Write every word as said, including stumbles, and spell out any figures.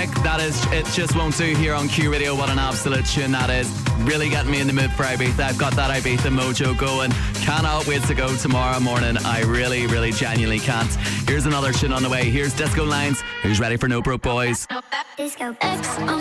Nick. That is It Just Won't Do here on Q Radio. What an absolute tune that is. Really getting me in the mood for Ibiza. I've got that Ibiza mojo going. Cannot wait to go tomorrow morning. I really, really genuinely can't. Here's another tune on the way. Here's Disco Lines. Who's ready for No Broke Boys? Disco X on